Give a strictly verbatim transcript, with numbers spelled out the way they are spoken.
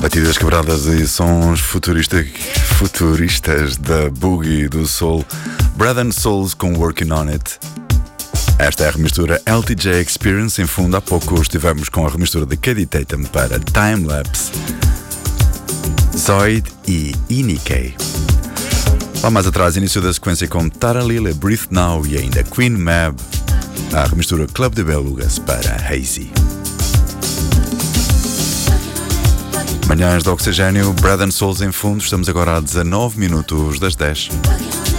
Batidas quebradas e sons futurista, futuristas da Boogie do Soul. Bread and Souls com Working On It. Esta é a remistura L T J Experience. Em fundo, há pouco estivemos com a remistura de Katie Tatum para Time Lapse, Zoid e Inike. Lá mais atrás, início da sequência com Tara Lila, Breathe Now e ainda Queen Mab, a remistura Club de Belugas para Hazy. Manhãs de Oxigênio, Bread and Souls em fundo. Estamos agora a dezanove minutos das dez.